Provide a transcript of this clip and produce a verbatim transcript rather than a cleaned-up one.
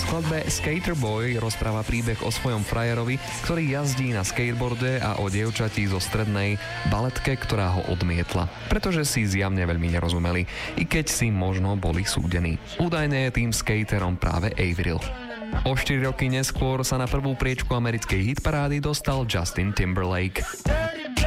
skladbe Skater Boy rozpráva príbeh o svojom frajerovi, ktorý jazdí na skateboarde a o dievčati zo strednej baletke, ktorá ho odmietla, pretože si zjavne veľmi nerozumeli, i keď si možno boli súdení. Údajne je tým skaterom práve Avril. O štyri roky neskôr sa na prvú priečku americkej hitparády dostal Justin Timberlake.